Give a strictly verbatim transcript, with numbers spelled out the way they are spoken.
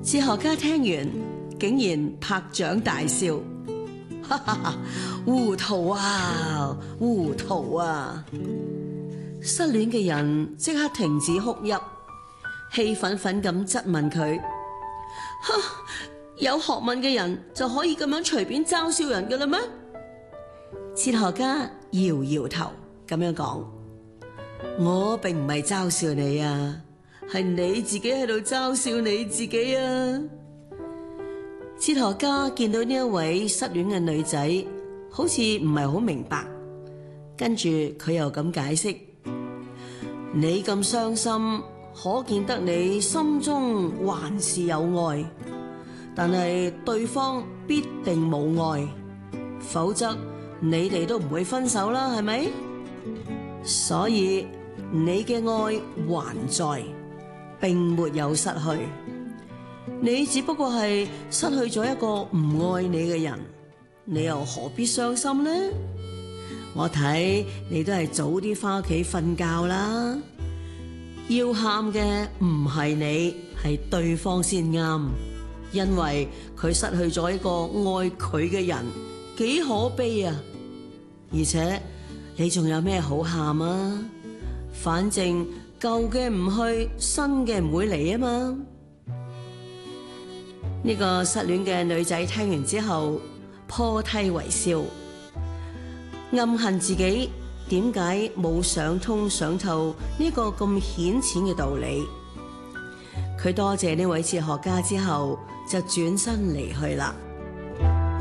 哲學家聽完竟然拍掌大笑，哈哈哈！糊塗啊，糊塗啊！失戀嘅人即刻停止哭泣，氣憤憤咁質問佢：哈，有學問嘅人就可以咁樣隨便嘲笑人㗎啦咩？哲學家搖搖頭咁樣講：我並唔係嘲笑你啊，係你自己喺度嘲笑你自己啊！哲學家見到呢一位失戀嘅女仔，好似唔係好明白，跟住佢又咁解釋：你咁傷心，可見得你心中還是有愛，但係對方必定冇愛，否則你哋都唔會分手啦，係咪？所以你嘅愛還在，並沒有失去。你只不過係失去咗一個唔愛你嘅人，你又何必傷心呢？我睇你都係早啲返屋企瞓覺啦。要喊嘅唔係你，係對方先啱，因為佢失去咗一個愛佢嘅人，幾可悲啊！而且你仲有咩好喊啊？反正舊嘅唔去，新嘅唔會嚟啊嘛。呢個失戀嘅女仔聽完之後破涕為笑，暗恨自己點解冇想通想透呢個咁顯淺嘅道理。佢多謝呢位哲學家之後就轉身離去啦。